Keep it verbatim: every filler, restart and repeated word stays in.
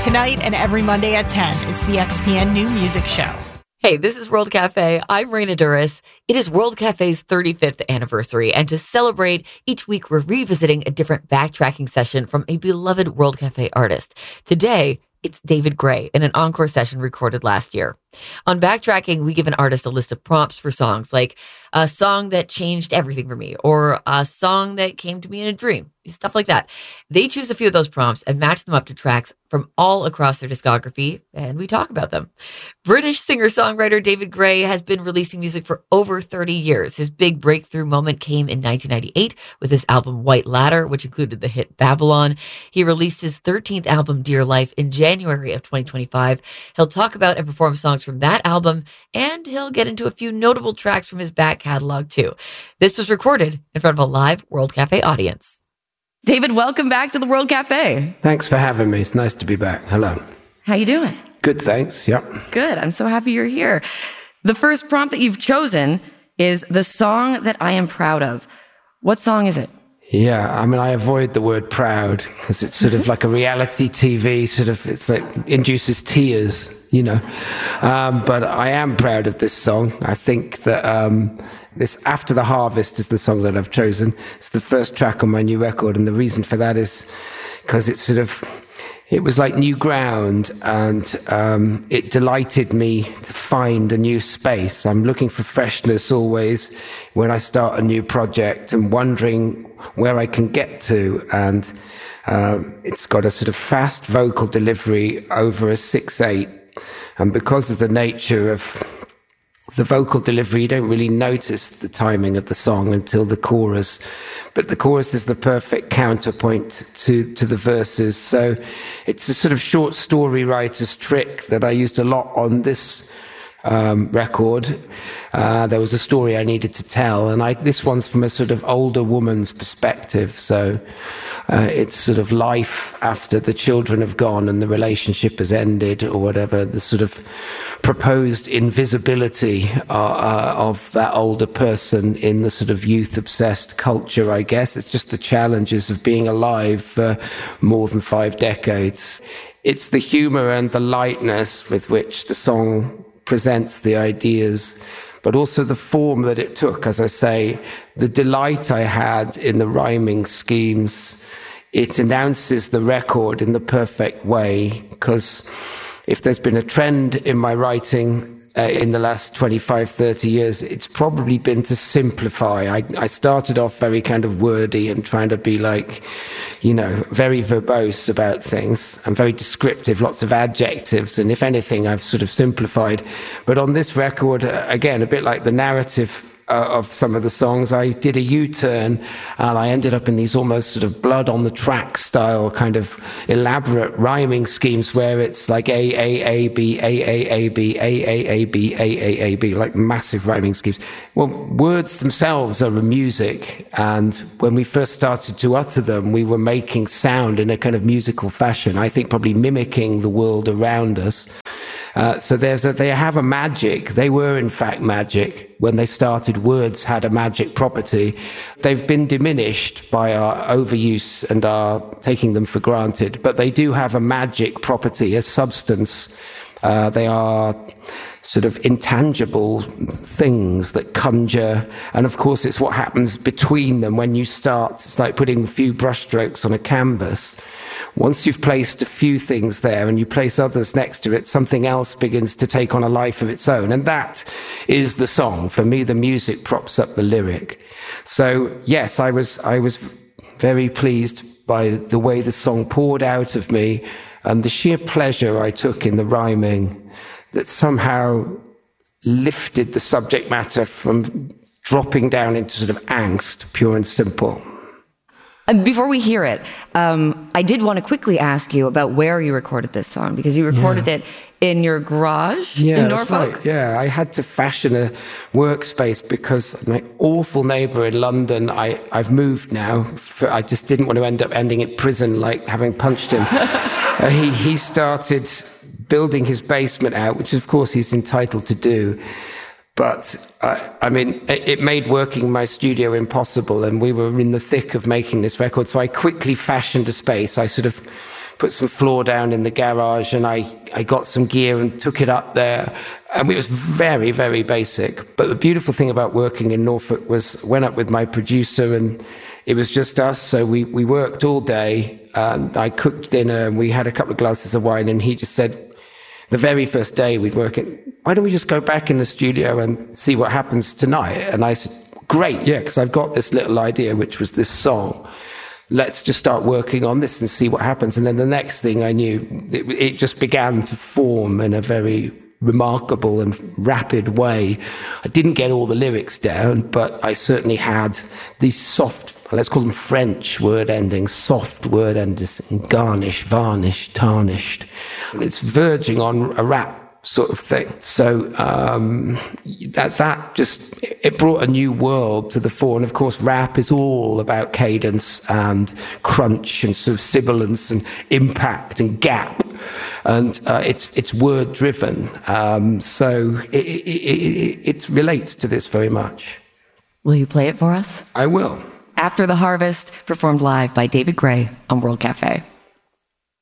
Tonight and every Monday at ten, it's the X P N New Music Show. Hey, this is World Cafe. I'm Raina Duras. It is World Cafe's thirty-fifth anniversary, and to celebrate, each week we're revisiting a different backtracking session from a beloved World Cafe artist. Today, it's David Gray in an encore session recorded last year. On Backtracking, we give an artist a list of prompts for songs, like a song that changed everything for me, or a song that came to me in a dream, stuff like that. They choose a few of those prompts and match them up to tracks from all across their discography, and we talk about them. British singer-songwriter David Gray has been releasing music for over thirty years. His big breakthrough moment came in nineteen ninety-eight with his album White Ladder, which included the hit Babylon. He released his thirteenth album, Dear Life, in January of twenty twenty-five. He'll talk about and perform songs from that album, and he'll get into a few notable tracks from his back catalog, too. This was recorded in front of a live World Cafe audience. David, welcome back to the World Cafe. Thanks for having me. It's nice to be back. Hello. How you doing? Good, thanks. Yep. Good. I'm so happy you're here. The first prompt that you've chosen is the song that I am proud of. What song is it? Yeah, I mean, I avoid the word proud because it's sort of like a reality T V, sort of, it's like induces tears, you know. Um, but I am proud of this song. I think that um, this After the Harvest is the song that I've chosen. It's the first track on my new record, and the reason for that is because it's sort of, it was like new ground, and um, it delighted me to find a new space. I'm looking for freshness always when I start a new project and wondering where I can get to. And um, it's got a sort of fast vocal delivery over a six eight. And because of the nature of the vocal delivery, you don't really notice the timing of the song until the chorus. But the chorus is the perfect counterpoint to, to the verses. So it's a sort of short story writer's trick that I used a lot on this um, record. Uh, there was a story I needed to tell, and I, this one's from a sort of older woman's perspective. So uh, it's sort of life after the children have gone and the relationship has ended, or whatever, the sort of proposed invisibility uh, uh, of that older person in the sort of youth-obsessed culture, I guess. It's just the challenges of being alive for more than five decades. It's the humor and the lightness with which the song presents the ideas, but also the form that it took. As I say, the delight I had in the rhyming schemes, it announces the record in the perfect way, because if there's been a trend in my writing uh, in the last twenty-five, thirty years, it's probably been to simplify. I, I started off very kind of wordy and trying to be like, you know, very verbose about things and very descriptive, lots of adjectives. And if anything, I've sort of simplified. But on this record, uh, again, a bit like the narrative Uh, of some of the songs, I did a U-turn and I ended up in these almost sort of blood on the track style kind of elaborate rhyming schemes where it's like A, A, A, B, A, A, A, B, A, A, A, B, A, A, A, B, like massive rhyming schemes. Well, words themselves are music, and when we first started to utter them, we were making sound in a kind of musical fashion, I think probably mimicking the world around us. Uh, so there's a, they have a magic. They were, in fact, magic. When they started, words had a magic property. They've been diminished by our overuse and our taking them for granted, but they do have a magic property, a substance. Uh, they are sort of intangible things that conjure. And of course, it's what happens between them when you start. It's like putting a few brushstrokes on a canvas. Once you've placed a few things there and you place others next to it, something else begins to take on a life of its own. And that is the song. For me, the music props up the lyric. So, yes, I was, I was very pleased by the way the song poured out of me and the sheer pleasure I took in the rhyming that somehow lifted the subject matter from dropping down into sort of angst, pure and simple. And before we hear it, um, I did want to quickly ask you about where you recorded this song, because you recorded yeah. it in your garage yeah, in Norfolk. Right. Yeah, I had to fashion a workspace because my awful neighbour in London, I, I've moved now. For, I just didn't want to end up ending in prison, like having punched him. uh, he, he started building his basement out, which of course he's entitled to do. But, uh, I mean, it, it made working in my studio impossible, and we were in the thick of making this record, so I quickly fashioned a space. I sort of put some floor down in the garage, and I, I got some gear and took it up there. And it was very, very basic. But the beautiful thing about working in Norfolk was I went up with my producer, and it was just us. So we, we worked all day, and I cooked dinner, and we had a couple of glasses of wine, and he just said, the very first day we'd work it, why don't we just go back in the studio and see what happens tonight? And I said, great, yeah, because I've got this little idea, which was this song. Let's just start working on this and see what happens. And then the next thing I knew, it, it just began to form in a very remarkable and rapid way. I didn't get all the lyrics down, but I certainly had these soft, let's call them French word endings, soft word endings, garnish, varnish, tarnished. It's verging on a rap sort of thing. So um, that that just, it brought a new world to the fore. And of course, rap is all about cadence and crunch and sort of sibilance and impact and gap. And uh, it's it's word driven. Um, so it, it, it, it relates to this very much. Will you play it for us? I will. After the Harvest, performed live by David Gray on World Cafe.